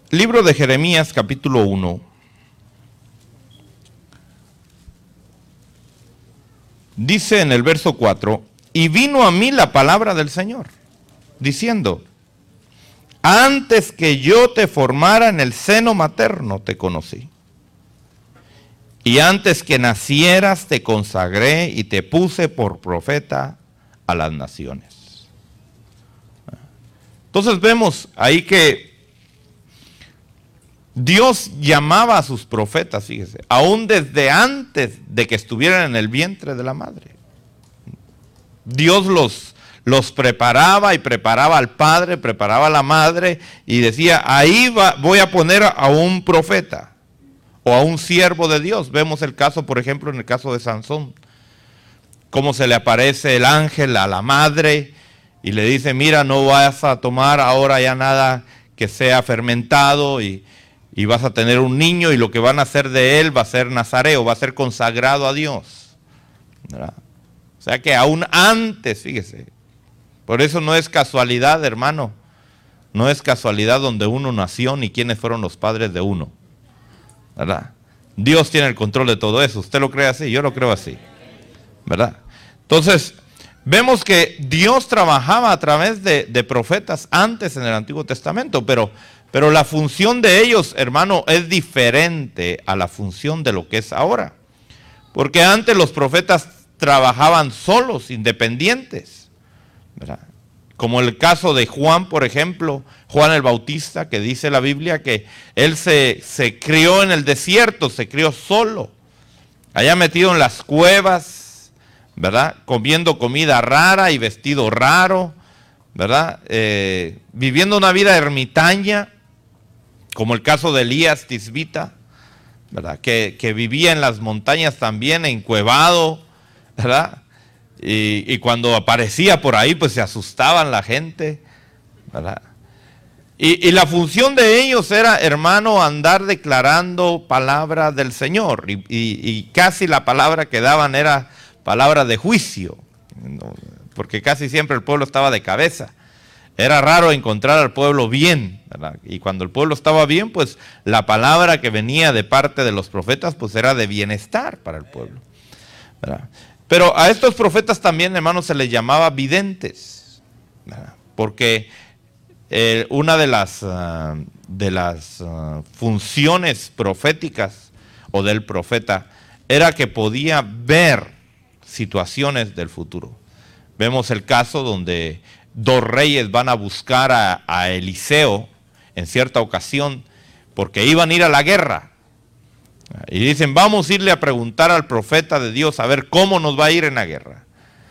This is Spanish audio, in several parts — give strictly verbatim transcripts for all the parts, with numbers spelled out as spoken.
Libro de Jeremías, capítulo uno. Dice en el verso cuatro, y vino a mí la palabra del Señor, diciendo, antes que yo te formara en el seno materno te conocí, y antes que nacieras te consagré y te puse por profeta a las naciones. Entonces vemos ahí que Dios llamaba a sus profetas, fíjese, aún desde antes de que estuvieran en el vientre de la madre. Dios los, los preparaba y preparaba al padre, preparaba a la madre y decía, ahí va, voy a poner a un profeta o a un siervo de Dios. Vemos el caso, por ejemplo, en el caso de Sansón, cómo se le aparece el ángel a la madre y le dice, mira, no vas a tomar ahora ya nada que sea fermentado y Y vas a tener un niño y lo que van a hacer de él va a ser nazareo, va a ser consagrado a Dios, ¿verdad? O sea que aún antes, fíjese, por eso no es casualidad, hermano, no es casualidad donde uno nació ni quiénes fueron los padres de uno, ¿verdad? Dios tiene el control de todo eso. ¿Usted lo cree así? Yo lo creo así, ¿verdad? Entonces, vemos que Dios trabajaba a través de, de profetas antes en el Antiguo Testamento, pero... Pero la función de ellos, hermano, es diferente a la función de lo que es ahora. Porque antes los profetas trabajaban solos, independientes, ¿verdad? Como el caso de Juan, por ejemplo, Juan el Bautista, que dice la Biblia que él se, se crió en el desierto, se crió solo, allá metido en las cuevas, ¿verdad? Comiendo comida rara y vestido raro, ¿verdad? Eh, viviendo una vida ermitaña, como el caso de Elías Tisbita, ¿verdad? Que, que vivía en las montañas también, encuevado, ¿verdad? Y, y cuando aparecía por ahí, pues se asustaban la gente, ¿verdad? Y, y la función de ellos era, hermano, andar declarando palabra del Señor, y, y, y casi la palabra que daban era palabra de juicio, ¿no? Porque casi siempre el pueblo estaba de cabeza. Era raro encontrar al pueblo bien, ¿verdad? Y cuando el pueblo estaba bien, pues la palabra que venía de parte de los profetas, pues era de bienestar para el pueblo, ¿verdad? Pero a estos profetas también, hermanos, se les llamaba videntes, ¿verdad? Porque eh, una de las, uh, de las uh, funciones proféticas o del profeta era que podía ver situaciones del futuro. Vemos el caso donde dos reyes van a buscar a, a Eliseo en cierta ocasión porque iban a ir a la guerra. Y dicen, vamos a irle a preguntar al profeta de Dios a ver cómo nos va a ir en la guerra.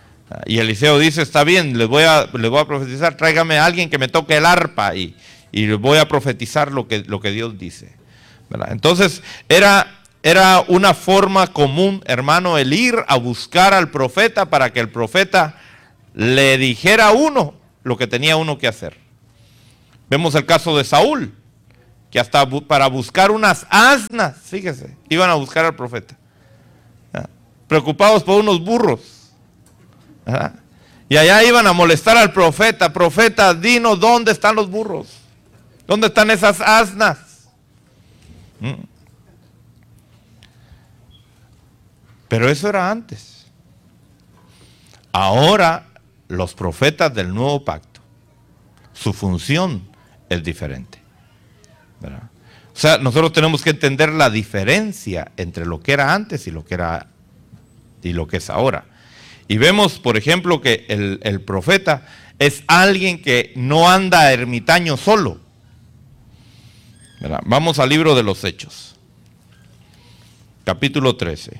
Y Eliseo dice, está bien, les voy a, les voy a profetizar, tráigame a alguien que me toque el arpa y, y les voy a profetizar lo que, lo que Dios dice, ¿verdad? Entonces era, era una forma común, hermano, el ir a buscar al profeta para que el profeta le dijera a uno lo que tenía uno que hacer. Vemos el caso de Saúl, que hasta bu para buscar unas asnas, fíjese, iban a buscar al profeta, ¿verdad? Preocupados por unos burros, ¿verdad? Y allá iban a molestar al profeta. Profeta, dinos dónde están los burros, dónde están esas asnas. ¿Mm? Pero eso era antes. Ahora los profetas del nuevo pacto, su función es diferente, ¿verdad? O sea, nosotros tenemos que entender la diferencia entre lo que era antes y lo que era y lo que es ahora. Y vemos, por ejemplo, que el, el profeta es alguien que no anda ermitaño solo, ¿verdad? Vamos al libro de los Hechos, capítulo trece.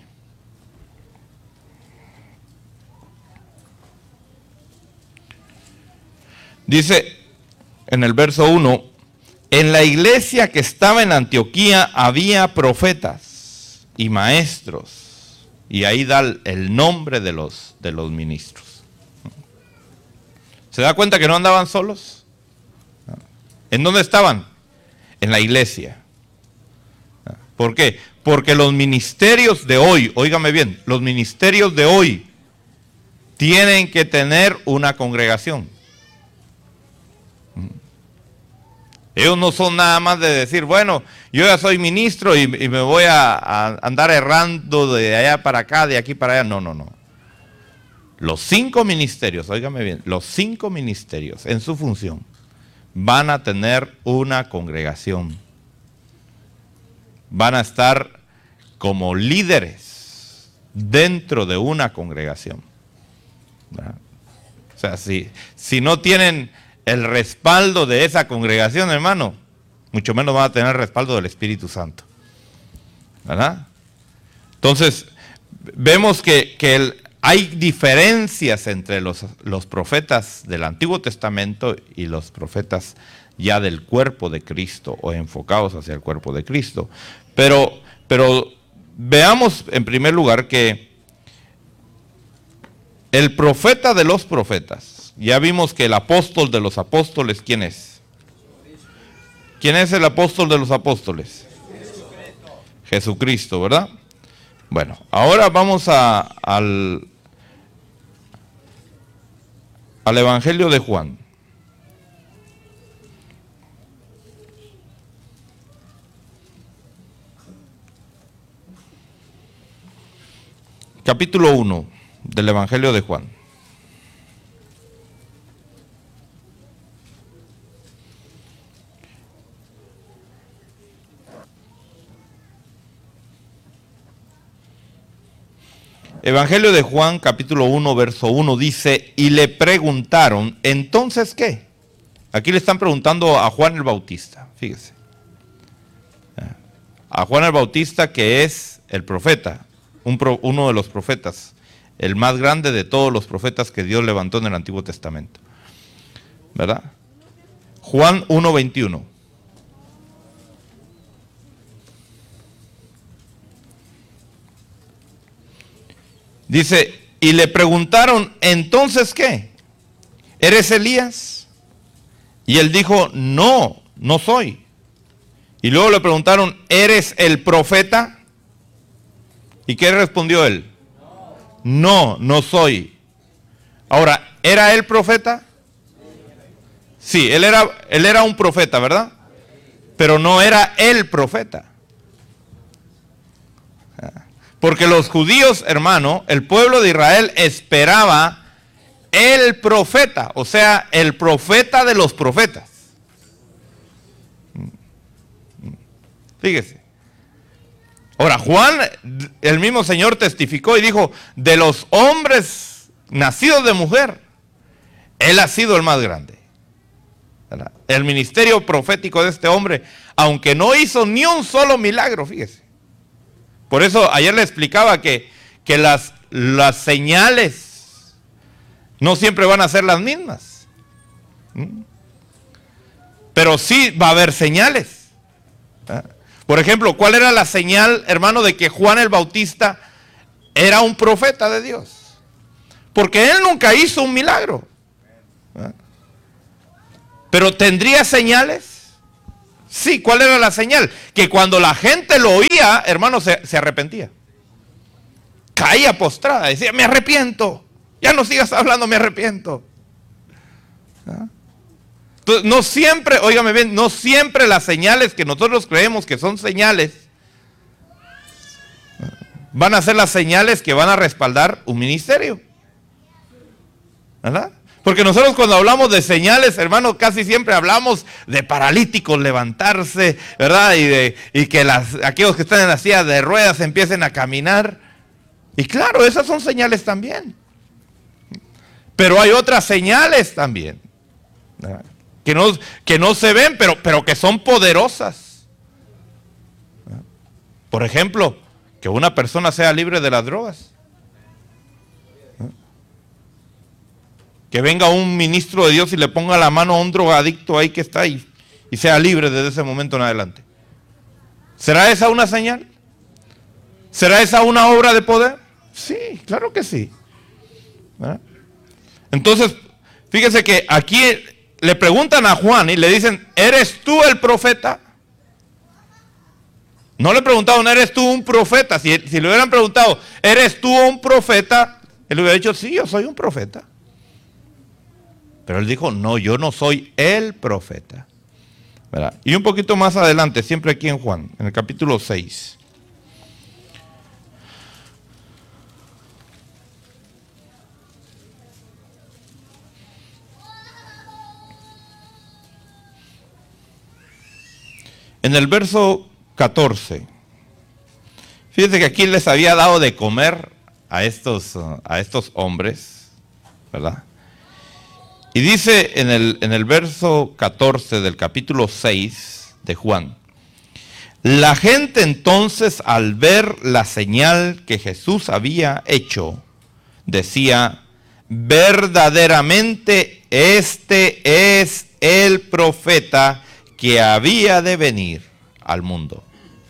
Dice en el verso uno, en la iglesia que estaba en Antioquía había profetas y maestros, y ahí da el nombre de los, de los ministros. ¿Se da cuenta que no andaban solos? ¿En dónde estaban? En la iglesia. ¿Por qué? Porque los ministerios de hoy, óigame bien, los ministerios de hoy tienen que tener una congregación. Ellos no son nada más de decir, bueno, yo ya soy ministro y, y me voy a, a andar errando de allá para acá, de aquí para allá. No, no, no. Los cinco ministerios, óigame bien, los cinco ministerios en su función van a tener una congregación. Van a estar como líderes dentro de una congregación. ¿Verdad? O sea, si, si no tienen el respaldo de esa congregación, hermano, mucho menos van a tener el respaldo del Espíritu Santo. ¿Verdad? Entonces, vemos que, que el, hay diferencias entre los, los profetas del Antiguo Testamento y los profetas ya del cuerpo de Cristo o enfocados hacia el cuerpo de Cristo. Pero, pero veamos en primer lugar que el profeta de los profetas, ya vimos que el apóstol de los apóstoles, ¿quién es? ¿Quién es el apóstol de los apóstoles? Jesucristo, Jesucristo, ¿verdad? Bueno, ahora vamos a, al, al Evangelio de Juan. Capítulo uno del Evangelio de Juan. Evangelio de Juan, capítulo uno, verso uno, dice, y le preguntaron, ¿entonces qué? Aquí le están preguntando a Juan el Bautista, fíjese. A Juan el Bautista, que es el profeta, un pro, uno de los profetas, el más grande de todos los profetas que Dios levantó en el Antiguo Testamento. ¿Verdad? Juan uno, veintiuno. Dice, y le preguntaron, ¿entonces qué? ¿Eres Elías? Y él dijo, no, no soy. Y luego le preguntaron, ¿eres el profeta? ¿Y qué respondió él? No, no soy. Ahora, ¿era él profeta? Sí, él era, él era un profeta, ¿verdad? Pero no era el profeta. Porque los judíos, hermano, el pueblo de Israel esperaba el profeta, o sea, el profeta de los profetas. Fíjese. Ahora, Juan, el mismo Señor testificó y dijo, de los hombres nacidos de mujer, él ha sido el más grande. ¿Verdad? El ministerio profético de este hombre, aunque no hizo ni un solo milagro, fíjese. Por eso ayer le explicaba que, que las, las señales no siempre van a ser las mismas. ¿Mm? Pero sí va a haber señales. ¿Ah? Por ejemplo, ¿cuál era la señal, hermano, de que Juan el Bautista era un profeta de Dios? Porque él nunca hizo un milagro. ¿Ah? Pero ¿tendría señales? Sí, ¿cuál era la señal? Que cuando la gente lo oía, hermano, se, se arrepentía. Caía postrada, decía, me arrepiento. Ya no sigas hablando, me arrepiento. ¿Ah? Entonces, no siempre, óigame bien, no siempre las señales que nosotros creemos que son señales, van a ser las señales que van a respaldar un ministerio. ¿Verdad? Porque nosotros cuando hablamos de señales, hermano, casi siempre hablamos de paralíticos levantarse, ¿verdad? Y de y que las, aquellos que están en la silla de ruedas empiecen a caminar. Y claro, esas son señales también. Pero hay otras señales también, ¿verdad? Que no, que no se ven, pero, pero que son poderosas. ¿Verdad? Por ejemplo, que una persona sea libre de las drogas. Que venga un ministro de Dios y le ponga la mano a un drogadicto ahí que está ahí y sea libre desde ese momento en adelante. ¿Será esa una señal? ¿Será esa una obra de poder? Sí, claro que sí. ¿Verdad? Entonces, fíjese que aquí le preguntan a Juan y le dicen, ¿eres tú el profeta? No le preguntaron, ¿eres tú un profeta? Si, si le hubieran preguntado, ¿eres tú un profeta? Él hubiera dicho, sí, yo soy un profeta. Pero él dijo, no, yo no soy el profeta. ¿verdad? Y un poquito más adelante, siempre aquí en Juan, en el capítulo seis. En el verso catorce, fíjense que aquí les había dado de comer a estos, a estos hombres, ¿verdad? Y dice en el, en el verso catorce del capítulo seis de Juan: la gente entonces, al ver la señal que Jesús había hecho, decía: verdaderamente este es el profeta que había de venir al mundo.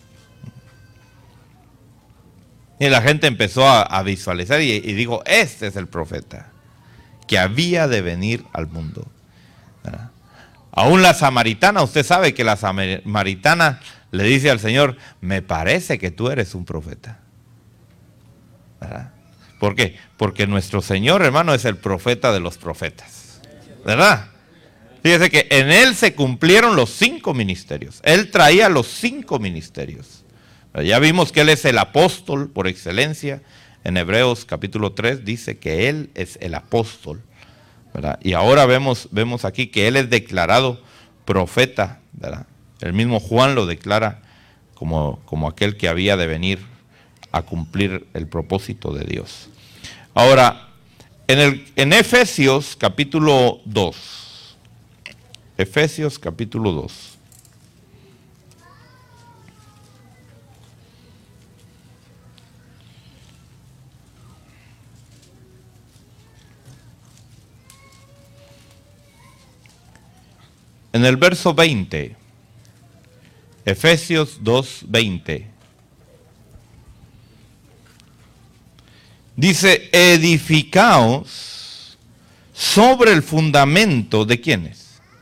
Y la gente empezó a, a visualizar y, y dijo: este es el profeta que había de venir al mundo. ¿Verdad? Aún la samaritana, usted sabe que la samaritana le dice al Señor: me parece que tú eres un profeta. ¿Verdad? ¿Por qué? Porque nuestro Señor, hermano, es el profeta de los profetas. ¿Verdad? Fíjese que en Él se cumplieron los cinco ministerios. Él traía los cinco ministerios. Ya vimos que Él es el apóstol por excelencia. En Hebreos capítulo tres dice que Él es el apóstol, ¿verdad? Y ahora vemos, vemos aquí que Él es declarado profeta, ¿verdad? El mismo Juan lo declara como, como aquel que había de venir a cumplir el propósito de Dios. Ahora, en, el, en Efesios capítulo dos, Efesios capítulo dos. En el verso veinte, Efesios dos, veinte, dice: edificaos sobre el fundamento de ¿quiénes?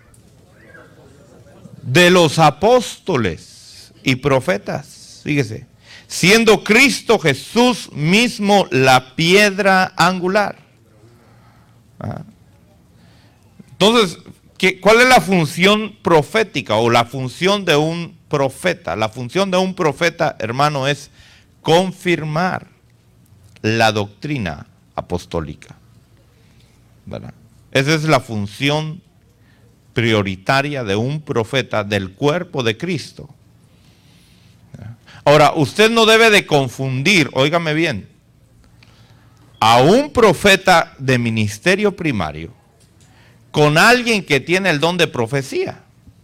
De los apóstoles y profetas. Fíjese, siendo Cristo Jesús mismo la piedra angular. ¿Ah? Entonces, ¿qué, ¿cuál es la función profética o la función de un profeta? La función de un profeta, hermano, es confirmar la doctrina apostólica, ¿verdad? Esa es la función prioritaria de un profeta del cuerpo de Cristo. Ahora, usted no debe de confundir, óigame bien, a un profeta de ministerio primario con alguien que tiene el don de profecía.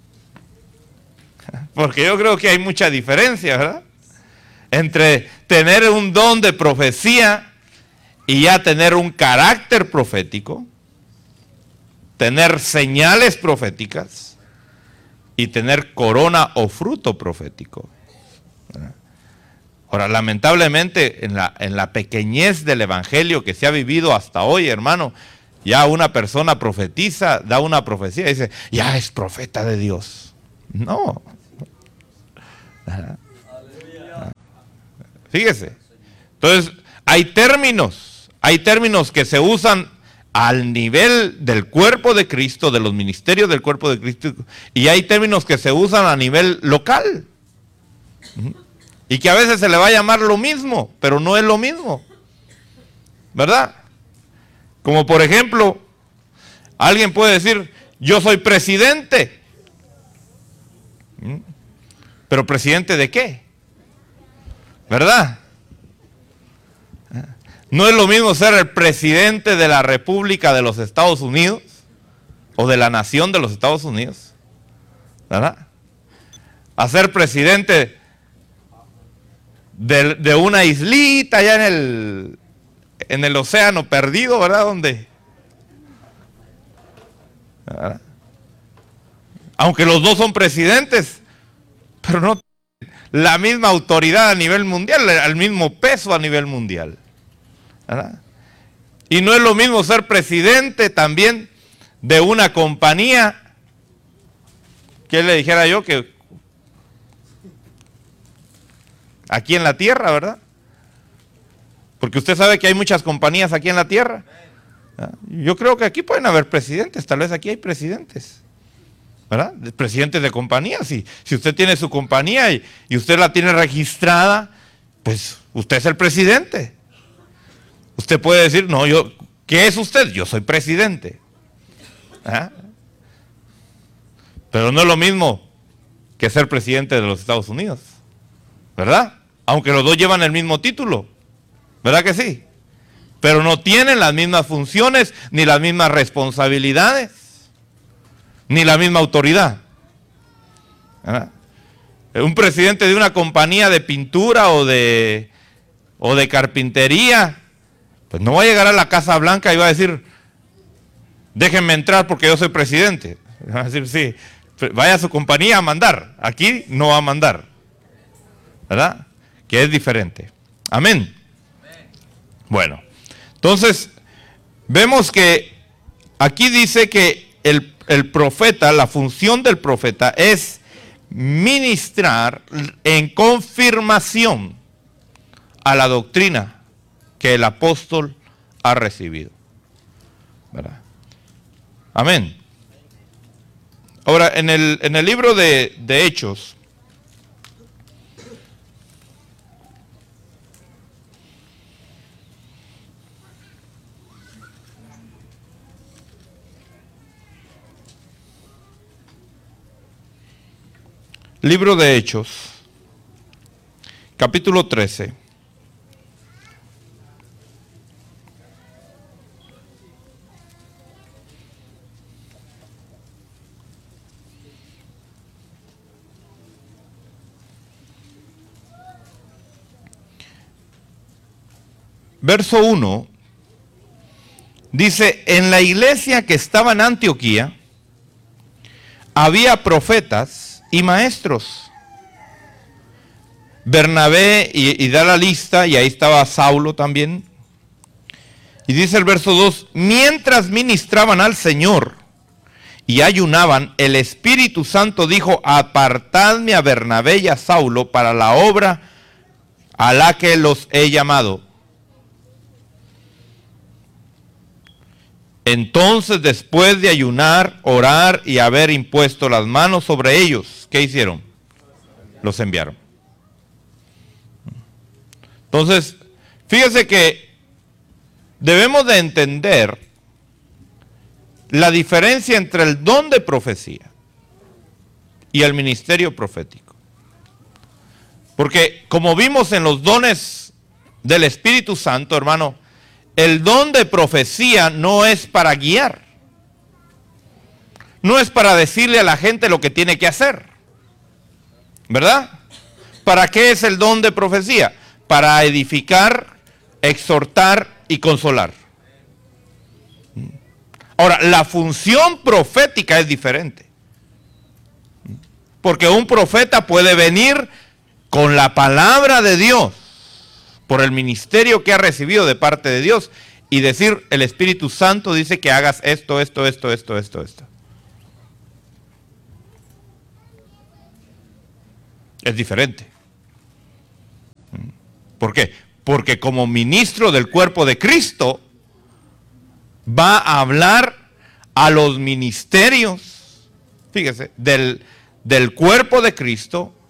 Porque yo creo que hay mucha diferencia, ¿verdad? Entre tener un don de profecía y ya tener un carácter profético, tener señales proféticas y tener corona o fruto profético. Ahora, lamentablemente, en la, en la pequeñez del evangelio que se ha vivido hasta hoy, hermano, ya una persona profetiza, da una profecía y dice: ya es profeta de Dios. No. Fíjese. Entonces, hay términos, hay términos que se usan al nivel del cuerpo de Cristo, de los ministerios del cuerpo de Cristo, y hay términos que se usan a nivel local. Y que a veces se le va a llamar lo mismo, pero no es lo mismo. ¿Verdad? Como por ejemplo, alguien puede decir: yo soy presidente. ¿Pero presidente de qué? ¿Verdad? No es lo mismo ser el presidente de la República de los Estados Unidos o de la nación de los Estados Unidos, ¿verdad? A ser presidente de, de una islita allá en el, en el océano perdido, ¿verdad? Donde, ¿verdad? Aunque los dos son presidentes, pero no tienen la misma autoridad a nivel mundial, el mismo peso a nivel mundial, ¿verdad? Y no es lo mismo ser presidente también de una compañía, que le dijera yo, que aquí en la tierra, ¿verdad? Porque usted sabe que hay muchas compañías aquí en la tierra. ¿Verdad? Yo creo que aquí pueden haber presidentes, tal vez aquí hay presidentes, ¿verdad? Presidentes de compañías. Si, si usted tiene su compañía y, y usted la tiene registrada, pues usted es el presidente. Usted puede decir, no, yo, ¿qué es usted? Yo soy presidente. ¿Ah? Pero no es lo mismo que ser presidente de los Estados Unidos, ¿verdad? Aunque los dos llevan el mismo título, ¿verdad que sí? Pero no tienen las mismas funciones, ni las mismas responsabilidades, ni la misma autoridad. ¿Verdad? Un presidente de una compañía de pintura o de, o de carpintería, pues no va a llegar a la Casa Blanca y va a decir, déjenme entrar porque yo soy presidente. Va a decir, sí, vaya a su compañía a mandar. Aquí no va a mandar. ¿Verdad? Que es diferente. Amén. Bueno, entonces vemos que aquí dice que el, el profeta, la función del profeta es ministrar en confirmación a la doctrina que el apóstol ha recibido. ¿Verdad? Amén. Ahora, en el, en el libro de, de Hechos, libro de Hechos, capítulo trece. Verso uno, dice, en la iglesia que estaba en Antioquía, había profetas y maestros. Bernabé, y, y da la lista, y ahí estaba Saulo también. Y dice el verso dos, mientras ministraban al Señor y ayunaban, el Espíritu Santo dijo, apartadme a Bernabé y a Saulo para la obra a la que los he llamado. Entonces, después de ayunar, orar y haber impuesto las manos sobre ellos, ¿qué hicieron? Los enviaron. Entonces, fíjese que debemos de entender la diferencia entre el don de profecía y el ministerio profético. Porque como vimos en los dones del Espíritu Santo, hermano, el don de profecía no es para guiar. No es para decirle a la gente lo que tiene que hacer. ¿Verdad? ¿Para qué es el don de profecía? Para edificar, exhortar y consolar. Ahora, la función profética es diferente. Porque un profeta puede venir con la palabra de Dios, por el ministerio que ha recibido de parte de Dios, y decir, el Espíritu Santo dice que hagas esto, esto, esto, esto, esto, esto. Es diferente. ¿Por qué? Porque como ministro del cuerpo de Cristo, va a hablar a los ministerios, fíjese, del, del cuerpo de Cristo,